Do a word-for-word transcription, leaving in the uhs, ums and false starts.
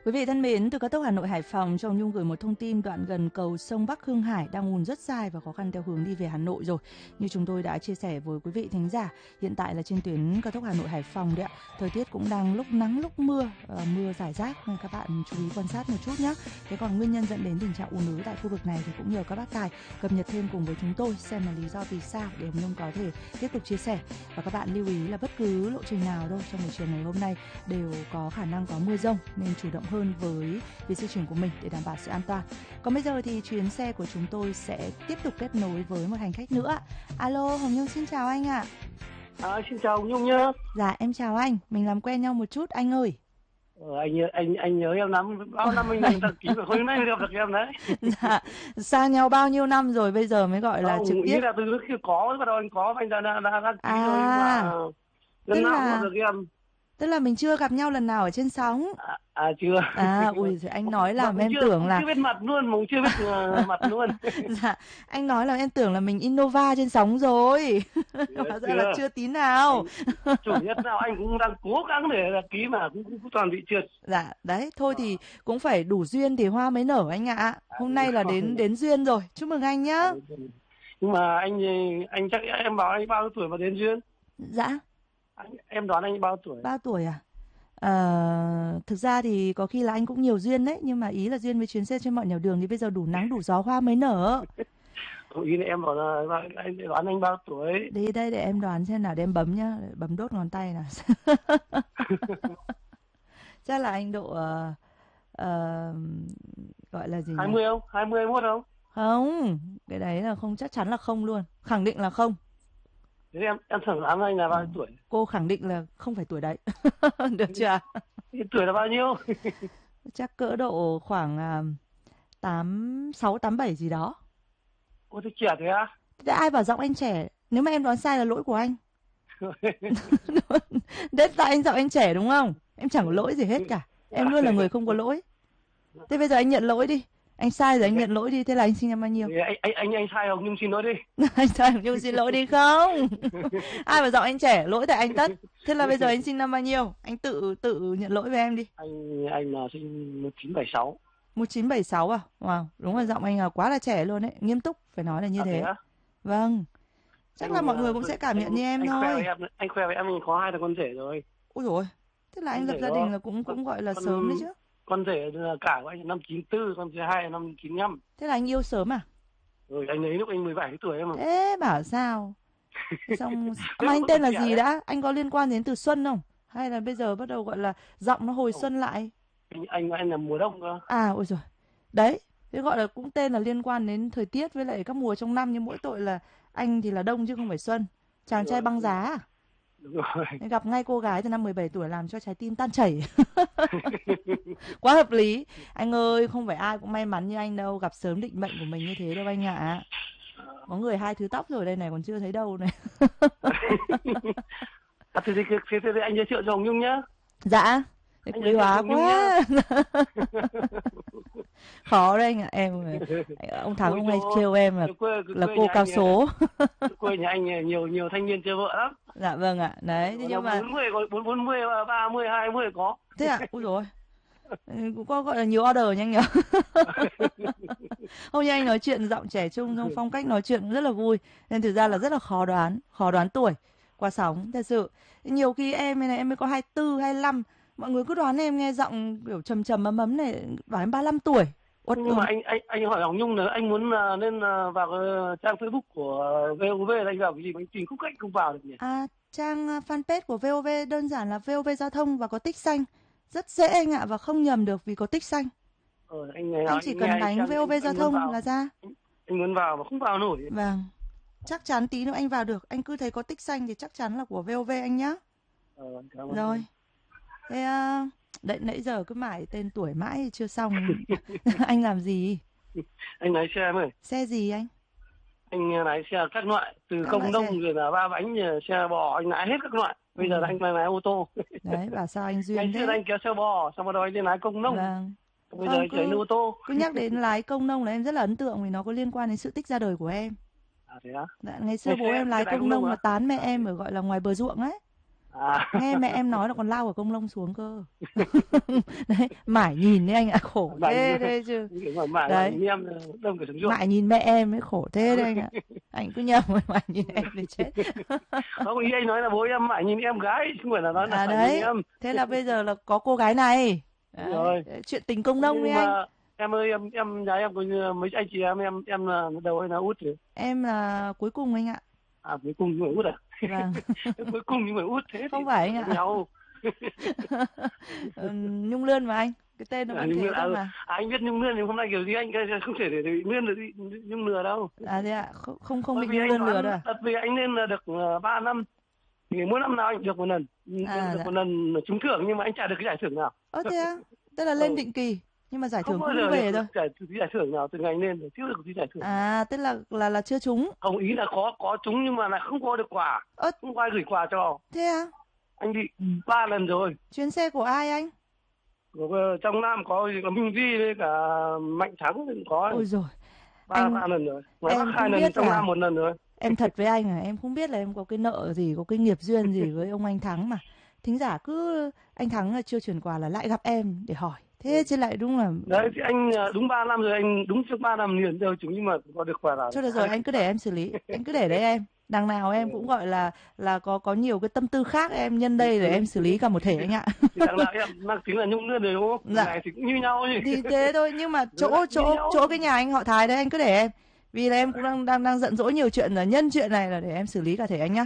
Quý vị thân mến, từ cao tốc Hà Nội Hải Phòng, Trọng Nhung gửi một thông tin đoạn gần cầu sông Bắc Hương Hải đang ùn rất dài và khó khăn theo hướng đi về Hà Nội rồi. Như chúng tôi đã chia sẻ với quý vị thính giả, hiện tại là trên tuyến cao tốc Hà Nội Hải Phòng đấy ạ. Thời tiết cũng đang lúc nắng lúc mưa, uh, mưa rải rác nên các bạn chú ý quan sát một chút nhé. Thế còn nguyên nhân dẫn đến tình trạng ùn ứ tại khu vực này thì cũng nhờ các bác tài cập nhật thêm cùng với chúng tôi xem là lý do vì sao để Hồng Nhung có thể tiếp tục chia sẻ. Và các bạn lưu ý là bất cứ lộ trình nào thôi trong buổi chiều ngày hôm nay đều có khả năng có mưa rông nên chủ động hơn với việc di chuyển của mình để đảm bảo sự an toàn. Còn bây giờ thì chuyến xe của chúng tôi sẽ tiếp tục kết nối với một hành khách nữa. Alo, Hồng Nhung xin chào anh ạ. À, xin chào Hồng Nhung nhá. Dạ em chào anh, mình làm quen nhau một chút anh ơi. Ờ, anh anh anh nhớ em lắm, bao năm anh đăng ký mà hôm nay gặp được em đấy. Dạ, xa nhau bao nhiêu năm rồi bây giờ mới gọi là Không, trực tiếp. Nghĩ là từ lúc khi có bắt đầu anh có anh đã đã đã đăng ký À, rồi mà lần nào là... cũng được em. Tức là mình chưa gặp nhau lần nào ở trên sóng. À, à chưa. À, ui thì anh nói là em chưa, tưởng là chưa biết mặt luôn, mà chưa biết uh, mặt luôn. Dạ, anh nói là em tưởng là mình Innova trên sóng rồi. Hóa ra là chưa tí nào. Anh, chủ nhất nào anh cũng đang cố gắng để đăng ký mà cũng, cũng, cũng toàn bị trượt. Dạ, đấy, thôi thì cũng phải đủ duyên thì hoa mới nở anh ạ. Hôm nay là đến đến duyên rồi. Chúc mừng anh nhá. Nhưng mà anh anh chắc em bảo anh bao tuổi mà đến duyên? Dạ. Anh, em đoán anh bao tuổi? Bao tuổi à? À, thực ra thì có khi là anh cũng nhiều duyên đấy, nhưng mà ý là duyên với chuyến xe trên mọi nẻo đường thì bây giờ đủ nắng đủ gió hoa mới nở. Ý là em bảo là anh đoán anh bao tuổi? Đi đây để em đoán xem nào, để em bấm nhá, bấm đốt ngón tay nào. Chắc là anh độ uh, uh, gọi là gì nhỉ? hai mươi không? hai mươi, hai mươi mốt không? Không, cái đấy là không, chắc chắn là không luôn, khẳng định là không. Thế em em thử đoán anh là bao nhiêu tuổi? Cô khẳng định là không phải tuổi đấy. Được chưa? Tuổi là bao nhiêu? Chắc cỡ độ khoảng uh, tám sáu tám bảy gì đó. Cô thì trẻ thế á? Thế ai bảo giọng anh trẻ? Nếu mà em đoán sai là lỗi của anh. Đấy tại anh giọng anh trẻ đúng không? Em chẳng có lỗi gì hết cả. Em luôn là người không có lỗi. Thế bây giờ anh nhận lỗi đi. Anh sai rồi anh nhận lỗi đi. Thế là anh sinh năm bao nhiêu? Anh anh anh, anh sai Hồng Nhung xin lỗi đi. Anh sai Hồng Nhung xin lỗi đi không? Ai mà giọng anh trẻ, lỗi tại anh tất. Thế là bây giờ anh sinh năm bao nhiêu? Anh tự tự nhận lỗi với em đi. Anh anh là sinh một chín bảy sáu. một chín bảy sáu à? Wow, đúng là giọng anh là quá là trẻ luôn đấy. Nghiêm túc phải nói là như à, thế. thế à? Vâng. Chắc anh, là mọi người cũng sẽ cảm anh, nhận như em anh thôi. Khoe với em, anh khoe với em mình có hai thằng con rể rồi. Ôi dồi ôi. Thế là anh lập gia đình là cũng cũng gọi là con, sớm đấy chứ. Con rể cả của anh là năm chín tư, con thứ hai là năm chín lăm. Thế là anh yêu sớm à? Rồi anh ấy lúc anh mười bảy tuổi em mà. Thế bảo sao? Xong mà anh tên là gì đã? Anh có liên quan đến từ xuân không? Hay là bây giờ bắt đầu gọi là giọng nó hồi không. Xuân lại? Anh anh anh là mùa đông cơ. À ôi rồi. Đấy, thế gọi là cũng tên là liên quan đến thời tiết với lại các mùa trong năm, nhưng mỗi tội là anh thì là đông chứ không phải xuân. Chàng trai băng giá à? Đúng rồi. Gặp ngay cô gái từ năm mười bảy tuổi làm cho trái tim tan chảy. Quá hợp lý. Anh ơi, không phải ai cũng may mắn như anh đâu, gặp sớm định mệnh của mình như thế đâu anh ạ. À. Có người hai thứ tóc rồi đây này, còn chưa thấy đâu này. À, thế, thế, thế, thế anh giới thiệu cho Hồng Nhung nhá. Dạ. Thế quý hóa quá. Khó đấy anh ạ. Em ông Thắng ông hay trêu em là quê, là cô cao anh, số. Quê nhà anh nhiều nhiều thanh niên chơi vợ lắm. Dạ vâng ạ. Đấy, thế nhưng mà bốn mươi có bốn mươi, ba mươi, hai mươi có. Thế ạ? À? Ui rồi. Cũng có gọi là nhiều order nha anh nhỉ. Hôm nay anh nói chuyện giọng trẻ trung, trong phong cách nói chuyện cũng rất là vui, nên thực ra là rất là khó đoán, khó đoán tuổi qua sóng thật sự. Nhiều khi em này em mới có hai mươi tư, hai mươi lăm, mọi người cứ đoán em nghe giọng kiểu trầm trầm ấm ấm này, bảo em ba mươi lăm tuổi. Uất nhưng ưng. Mà anh anh anh hỏi Hồng Nhung là anh muốn uh, lên uh, vào uh, trang Facebook của vê o vê là anh vào cái gì mà anh tìm khúc cách không vào được nhỉ? À, trang fanpage của vê o vê đơn giản là vê o vê Giao thông và có tích xanh. Rất dễ anh ạ, và không nhầm được vì có tích xanh. Ờ, anh, anh, anh chỉ anh cần đánh vê o vê Giao thông là ra. Anh, anh muốn vào mà không vào nổi. Vâng. Chắc chắn tí nữa anh vào được. Anh cứ thấy có tích xanh thì chắc chắn là của vê o vê anh nhá. Ờ, cảm ơn. Rồi. Thế uh, đấy, nãy giờ cứ mãi tên tuổi mãi chưa xong. Anh làm gì? Anh lái xe em ơi. Xe gì anh? Anh lái xe các loại, từ các công nông rồi là ba bánh, xe bò, anh lái hết các loại. Bây ừ. giờ là anh lái ô tô. Đấy, bảo sao anh duyên anh thế. Anh anh kéo xe bò, xong rồi anh đi lái công nông. Vâng. Bây giờ anh chạy ô tô. Cứ nhắc đến lái công nông là em rất là ấn tượng vì nó có liên quan đến sự tích ra đời của em. À thế á? Dạ, ngày xưa ngày bố em lái công nông mà tán mẹ em ở gọi là ngoài bờ ruộng ấy. À. Nghe mẹ em nói là còn lau ở công lông xuống cơ. Đấy, mải nhìn đấy anh ạ, khổ thế đấy chứ. Mà mải Đấy. em đông cả súng ruộng. Mải nhìn mẹ em ấy khổ thế đấy anh ạ. Anh cứ nhầm mải nhìn em thì chết. Không, ý anh nói là bố em mải nhìn em gái, chứ không phải là nói là À phải đấy, nhìn em. thế là bây giờ là có cô gái này. Đấy. Rồi. Chuyện tình công nông Nhưng đấy anh. mà em ơi, em em nhà em có như mấy anh chị em em em là đầu hay là út chứ? Em là cuối cùng anh ạ. À, cuối cùng người út à? Vâng. Cuối cùng những người út thế Không thì phải anh ạ. nhau. Nhung Lươn mà anh, cái tên nó vẫn à, thế à, thôi mà. À, anh biết Nhung Lươn thì hôm nay kiểu gì anh không thể để, để Lươn được Nhung lừa đâu. À thế ạ, không không, không bị Bởi vì Nhung anh Lươn lừa đoán đâu à? đợt về anh nên là được ba năm, thì mỗi năm nào anh được một lần, À, được dạ. một lần trúng thưởng, nhưng mà anh chả được cái giải thưởng nào. Ơ thế á, tức là lên Ừ. định kỳ nhưng mà giải Không thưởng bao cũng giờ không về được thôi. giải, giải thưởng nào từ ngày lên chưa được cái giải thưởng. À, tức là là là chưa trúng. Không, ý là có có trúng nhưng mà lại không có được quà. Ơ, Không có ai gửi quà cho. thế à? Anh bị ba lần rồi. Chuyến xe của ai anh? Của, trong Nam có có Minh Duy với cả Mạnh Thắng cũng có. Ôi rồi, ba anh ba lần rồi. Ngoài em Bắc hai không lần, biết trong là Nam một lần rồi. em thật với anh à, em không biết là em có cái nợ gì, có cái nghiệp duyên gì với ông anh Thắng mà. Thính giả cứ anh Thắng là chưa chuyển quà là lại gặp em để hỏi. Thế chứ lại đúng là Đấy thì anh đúng ba năm rồi, anh đúng trước ba năm liền rồi, chúng nhưng mà có được quà nào. thôi được rồi, anh cứ để em xử lý, anh cứ để đấy em. Đằng nào em cũng gọi là là có có nhiều cái tâm tư khác, em nhân đây để em xử lý cả một thể anh ạ. Thì đằng nào em mang tính là Nhung Lươn rồi đúng không? Dạ. Này thì cũng như nhau nhỉ. Thì thế thôi, nhưng mà chỗ chỗ chỗ cái nhà anh họ Thái đấy anh cứ để em. Vì là em cũng đang đang đang giận dỗi nhiều chuyện rồi, nhân chuyện này là để em xử lý cả thể anh nhá.